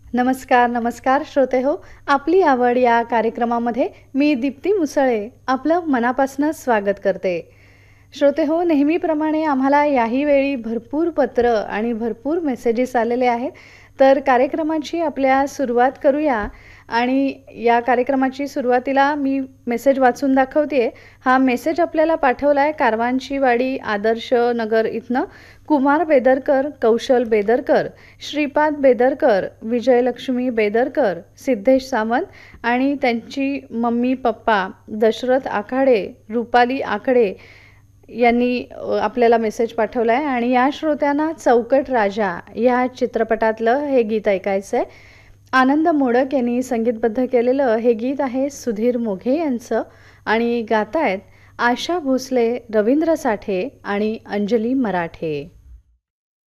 नमस्कार श्रोते हो. आपली आवड या कार्यक्रमामध्ये मी दीप्ती मुसळे आपलं मनापासून स्वागत करते. श्रोते हो, नेहमीप्रमाणे आम्हाला याही वेळी भरपूर पत्र आणि भरपूर मेसेजेस आलेले आहेत. तर कार्यक्रमाची आपल्या सुरुवात करूया आणि या कार्यक्रमाची सुरुवातीला मी मेसेज वाचून दाखवते. हा मेसेज आपल्याला पाठवला आहे कारवांची वाडी आदर्श नगर इथनं कुमार बेदरकर, कौशल बेदरकर, श्रीपाद बेदरकर, विजयलक्ष्मी बेदरकर, सिद्धेश सावंत आणि त्यांची मम्मी पप्पा दशरथ आखाडे, रुपाली आकडे यांनी आपल्याला मेसेज पाठवला आहे आणि या श्रोत्यांना चौकट राजा या चित्रपटातलं हे गीत ऐकायचं आहे. आनंद मोडक यांनी संगीतबद्ध केलेलं हे गीत आहे सुधीर मोघे यांचं आणि गातायत आशा भोसले, रवींद्र साठे आणि अंजली मराठे.